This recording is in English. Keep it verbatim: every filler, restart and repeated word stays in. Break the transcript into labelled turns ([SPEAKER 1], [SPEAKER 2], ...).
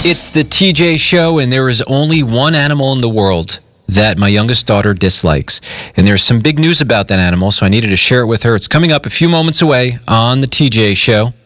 [SPEAKER 1] It's the T J Show, and there is only one animal in the world that my youngest daughter dislikes. And there's some big news about that animal, so I needed to share it with her. It's coming up a few moments away on the T J Show.